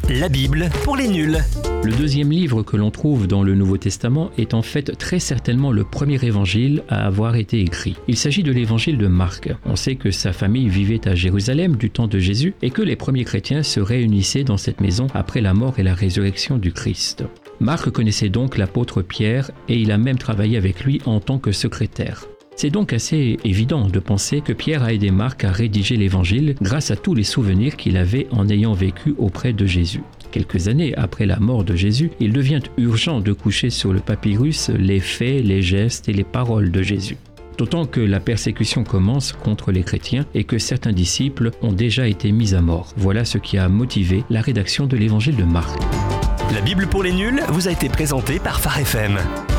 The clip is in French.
La Bible pour les nuls. Le deuxième livre que l'on trouve dans le Nouveau Testament est en fait très certainement le premier évangile à avoir été écrit. Il s'agit de l'évangile de Marc. On sait que sa famille vivait à Jérusalem du temps de Jésus et que les premiers chrétiens se réunissaient dans cette maison après la mort et la résurrection du Christ. Marc connaissait donc l'apôtre Pierre et il a même travaillé avec lui en tant que secrétaire. C'est donc assez évident de penser que Pierre a aidé Marc à rédiger l'évangile grâce à tous les souvenirs qu'il avait en ayant vécu auprès de Jésus. Quelques années après la mort de Jésus, il devient urgent de coucher sur le papyrus les faits, les gestes et les paroles de Jésus. D'autant que la persécution commence contre les chrétiens et que certains disciples ont déjà été mis à mort. Voilà ce qui a motivé la rédaction de l'évangile de Marc. La Bible pour les nuls vous a été présentée par Phare FM.